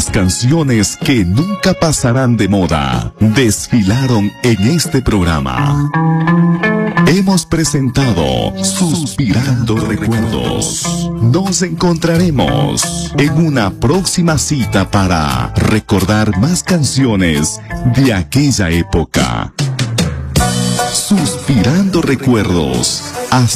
Las canciones que nunca pasarán de moda desfilaron en este programa. Hemos presentado Suspirando Recuerdos. Nos encontraremos en una próxima cita para recordar más canciones de aquella época. Suspirando Recuerdos.